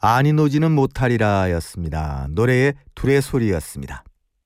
아니 노지는 못하리라 였습니다. 노래의 둘의 소리였습니다.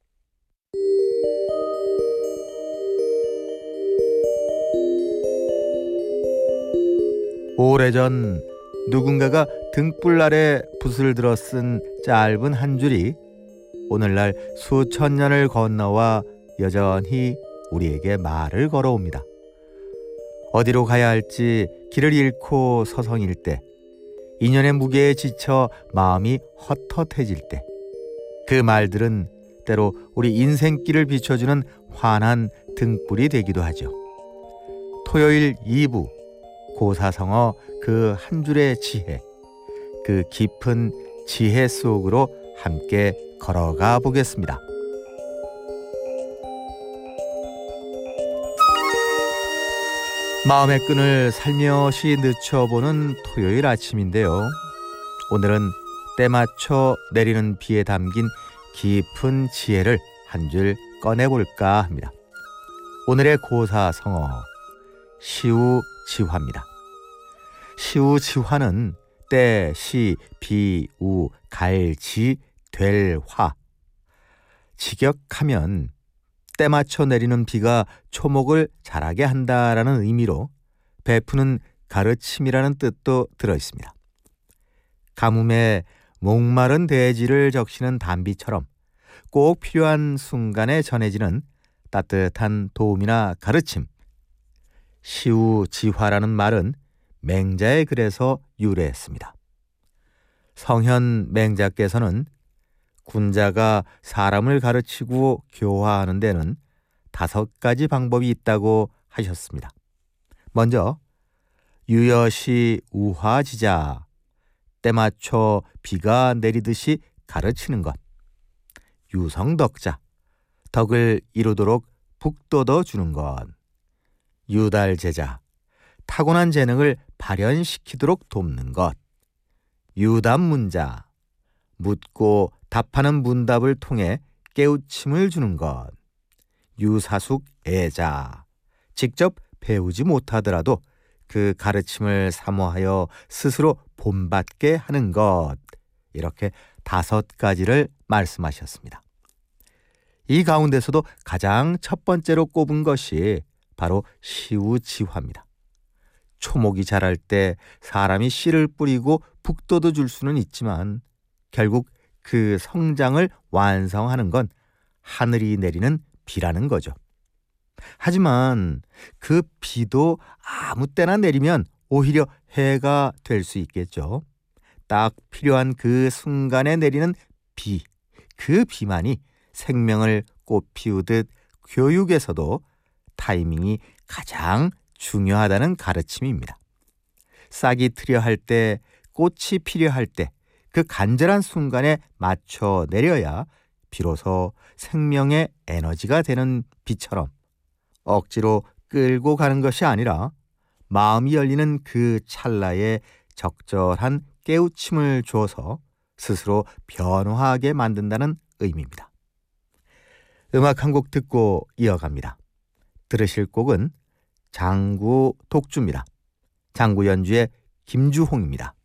오래전 누군가가 등불 아래 붓을 들어 쓴 짧은 한 줄이 오늘날 수천 년을 건너와 여전히 우리에게 말을 걸어옵니다. 어디로 가야 할지 길을 잃고 서성일 때, 인연의 무게에 지쳐 마음이 헛헛해질 때, 그 말들은 때로 우리 인생길을 비춰주는 환한 등불이 되기도 하죠. 토요일 2부 고사성어 그 한 줄의 지혜, 그 깊은 지혜 속으로 함께 걸어가 보겠습니다. 마음의 끈을 살며시 늦춰보는 토요일 아침인데요. 오늘은 때맞춰 내리는 비에 담긴 깊은 지혜를 한 줄 꺼내볼까 합니다. 오늘의 고사성어 시우지화입니다. 시우지화는 때, 시, 비, 우, 갈, 지, 될, 화. 직역하면 때맞춰 내리는 비가 초목을 자라게 한다라는 의미로 베푸는 가르침이라는 뜻도 들어있습니다. 가뭄에 목마른 대지를 적시는 단비처럼 꼭 필요한 순간에 전해지는 따뜻한 도움이나 가르침. 시우지화라는 말은 맹자의 글에서 유래했습니다. 성현 맹자께서는 군자가 사람을 가르치고 교화하는 데는 5가지 방법이 있다고 하셨습니다. 먼저 유여시 우화지자, 때맞춰 비가 내리듯이 가르치는 것. 유성덕자, 덕을 이루도록 북돋워 주는 것. 유달제자, 타고난 재능을 발현시키도록 돕는 것. 유답문자, 묻고 답하는 문답을 통해 깨우침을 주는 것. 유사숙애자, 직접 배우지 못하더라도 그 가르침을 사모하여 스스로 본받게 하는 것. 이렇게 5가지를 말씀하셨습니다. 이 가운데서도 가장 첫 번째로 꼽은 것이 바로 시우지화입니다. 초목이 자랄 때 사람이 씨를 뿌리고 북돋워 줄 수는 있지만 결국 그 성장을 완성하는 건 하늘이 내리는 비라는 거죠. 하지만 그 비도 아무 때나 내리면 오히려 해가 될 수 있겠죠. 딱 필요한 그 순간에 내리는 비, 그 비만이 생명을 꽃피우듯 교육에서도 타이밍이 가장 중요하다는 가르침입니다. 싹이 트려 할 때, 꽃이 필요할 때, 그 간절한 순간에 맞춰 내려야 비로소 생명의 에너지가 되는 비처럼 억지로 끌고 가는 것이 아니라 마음이 열리는 그 찰나에 적절한 깨우침을 주어서 스스로 변화하게 만든다는 의미입니다. 음악 한 곡 듣고 이어갑니다. 들으실 곡은 장구 독주입니다. 장구 연주의 김주홍입니다.